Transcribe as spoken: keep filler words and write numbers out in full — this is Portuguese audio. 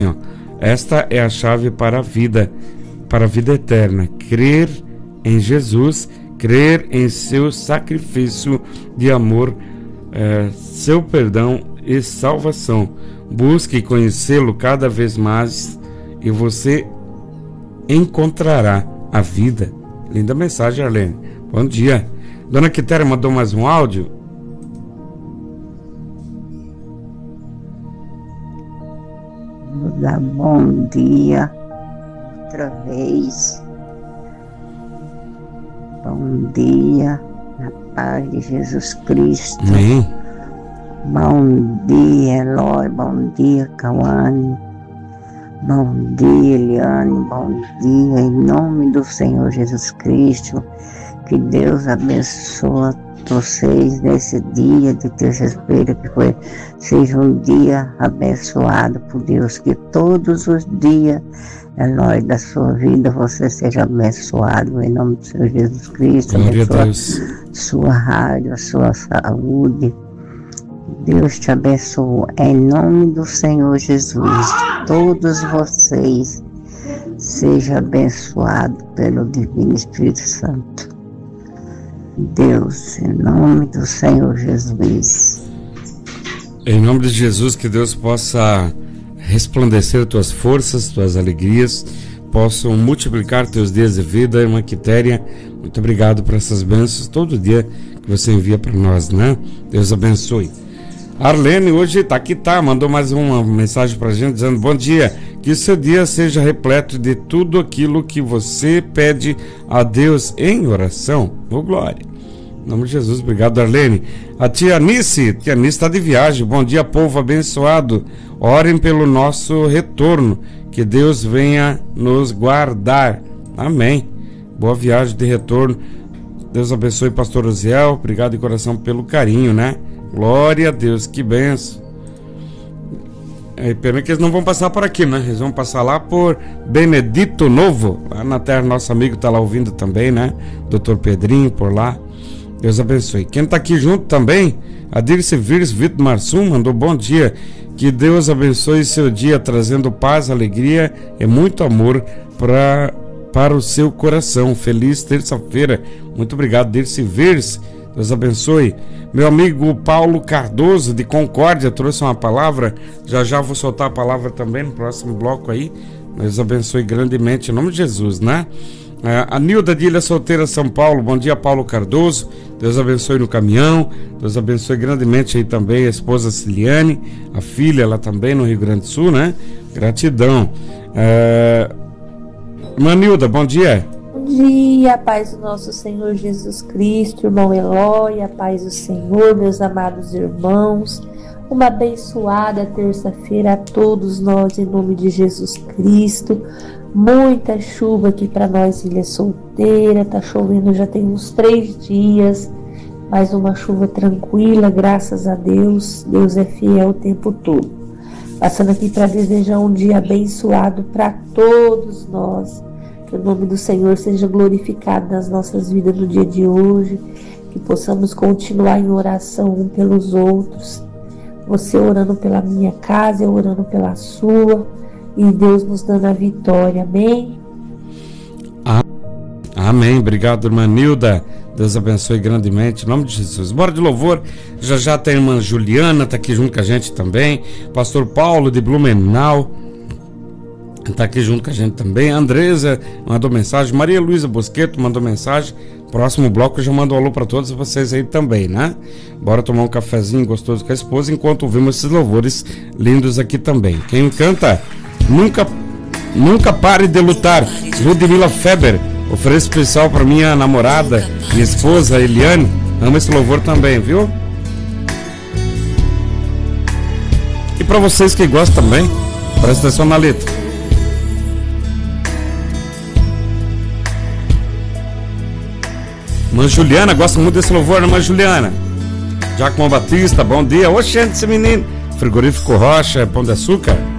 Esta é a chave para a vida, para a vida eterna. Crer em Jesus, crer em seu sacrifício de amor, é, seu perdão e salvação. Busque conhecê-lo cada vez mais e você encontrará a vida. Linda mensagem, Arlene. Bom dia. Dona Quitéria mandou mais um áudio. Vou dar bom dia outra vez. Bom dia, na paz de Jesus Cristo. Amém. Bom dia, Eloy. Bom dia, Cauane. Bom dia, Eliane. Bom dia, em nome do Senhor Jesus Cristo. Que Deus abençoe vocês nesse dia de terça-feira, que foi, seja um dia abençoado por Deus, que todos os dias, Eloy, da sua vida, você seja abençoado em nome do Senhor Jesus Cristo. Glória a Deus. Sua rádio, a sua saúde. Deus te abençoe em nome do Senhor Jesus. Todos vocês sejam abençoados pelo Divino Espírito Santo. Deus, em nome do Senhor Jesus. Em nome de Jesus, que Deus possa resplandecer tuas forças, tuas alegrias, possam multiplicar teus dias de vida. Irmã Quitéria, muito obrigado por essas bênçãos todo dia que você envia para nós, né? Deus abençoe. Arlene hoje tá aqui, tá, mandou mais uma mensagem pra gente dizendo: bom dia, que seu dia seja repleto de tudo aquilo que você pede a Deus em oração. Ô glória, em nome de Jesus. Obrigado, Arlene. A tia Anice, tia Anice está de viagem. Bom dia, povo abençoado, orem pelo nosso retorno, que Deus venha nos guardar, amém. Boa viagem de retorno, Deus abençoe pastor Osiel, obrigado de coração pelo carinho, né? Glória a Deus, que benção. É, pena que eles não vão passar por aqui, né? Eles vão passar lá por Benedito Novo, lá na terra. Nosso amigo tá lá ouvindo também, né? doutor Pedrinho por lá. Deus abençoe. Quem tá aqui junto também, a Dirce Vires Vitor Marsum mandou bom dia. Que Deus abençoe seu dia, trazendo paz, alegria e muito amor pra, para o seu coração. Feliz terça-feira. Muito obrigado, Dirce Vires. Deus abençoe. Meu amigo Paulo Cardoso de Concórdia trouxe uma palavra. Já já vou soltar a palavra também no próximo bloco aí. Deus abençoe grandemente em nome de Jesus, né? A Nilda de Ilha Solteira, São Paulo. Bom dia, Paulo Cardoso. Deus abençoe no caminhão. Deus abençoe grandemente aí também a esposa Ciliane, a filha lá também no Rio Grande do Sul, né? Gratidão. É... Irmã Nilda, bom dia. Bom dia, a paz do nosso Senhor Jesus Cristo, irmão Eloy, a paz do Senhor, meus amados irmãos. Uma abençoada terça-feira a todos nós, em nome de Jesus Cristo. Muita chuva aqui para nós, Ilha Solteira, tá chovendo já tem uns três dias, mas uma chuva tranquila, graças a Deus. Deus é fiel o tempo todo. Passando aqui para desejar um dia abençoado para todos nós. Que o nome do Senhor seja glorificado nas nossas vidas no dia de hoje, que possamos continuar em oração um pelos outros, você orando pela minha casa, eu orando pela sua, e Deus nos dando a vitória, amém? Amém, obrigado, irmã Nilda, Deus abençoe grandemente, em nome de Jesus. Bora de louvor, já já tem a irmã Juliana, tá aqui junto com a gente também, pastor Paulo de Blumenau, está aqui junto com a gente também. A Andresa mandou mensagem. Maria Luísa Bosqueto mandou mensagem. Próximo bloco eu já mando um alô para todos vocês aí também, né? Bora tomar um cafezinho gostoso com a esposa enquanto ouvimos esses louvores lindos aqui também. Quem canta? Nunca, nunca pare de lutar. Ludmila Feber. Ofereço especial para minha namorada, minha esposa Eliane. Amo esse louvor também, viu? E para vocês que gostam também, presta atenção na letra. Irmã Juliana, gosta muito desse louvor, né, irmã Juliana? Jacomo Batista, bom dia. Oxente, esse menino. Frigorífico Rocha, Pão de Açúcar.